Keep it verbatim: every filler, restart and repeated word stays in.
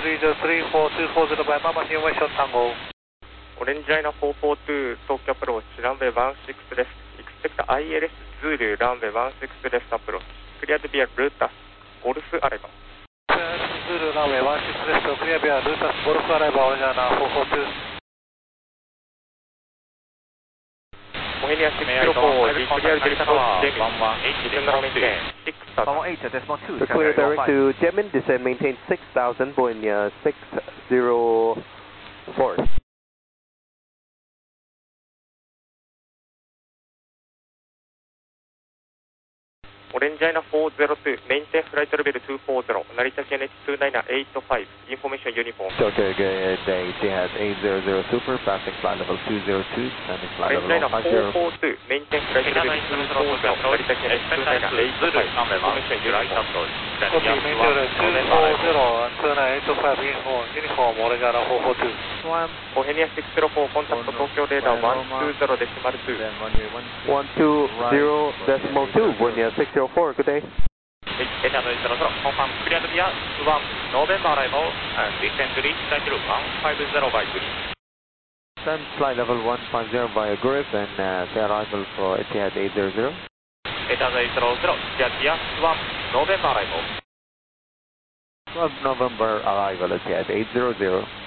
three zero three four two four zero by Mama New West Tango. オレンジライナーよんよんに、東京アプローチ、ランウェイワンシックスレス、Expect アイエルエス ズール、ランウェイワンシックスレスアプローチ、クリアドビアルータス、ゴルフアレバ。 ズール、ランウェイワンシックスレス、クリアビアルータス、ゴルフアレバ、オレンジライナーよんよんに。 モヘニアシックスゼロフォー、リクリアルデリカワー、ジェミン、 ワンワンエイト、 descend maintain six thousand. one one eight, decimal two. So clear direct to Jemin, descend maintain six thousand, Boeing six zero four. オレンジライナーよんゼロに、メインテンフライトレベルにひゃくよんじゅう、成田県 エイトナインはち、インフォメーションユニフォーム。 Okay, good day. She has eight hundred Super, passing flight level two zero two, standing オ flight レンジ level ライナー one five よん zero. よんに、メインテンフライトレベルにひゃくよんじゅう、成田県 エイトナインはち、インフォメーションユニフォーム。 Copy, maintain two four zero and two nine eight five uniform, uniform, オレンジライナーよんよんに。 モヘニアシックスゼロフォー、コンタクト東京レーダーいちにゼロデシマルに。 one two zero decimal two, Boeing six zero four, good day. エタノイゼロゼロ、コンファームクリアドビアワン、ノーベンバーアライバル、ディセントリーチタイトルワンファイブゼロバイグリー。 Send flight level one five zero via Gulf and uh, say arrival for Etihad eight hundred. エタノイゼロゼロ、クリアドビアワン、ノーベンバーアライバル。 twelve November arrival Etihad eight hundred.